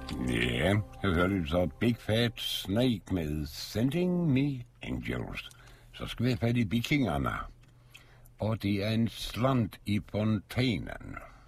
Ja, her hørte du så Big Fat Snake med Sending Me Angels. Så skal vi have fat i vikingerne. Og det er en slant i fontænen.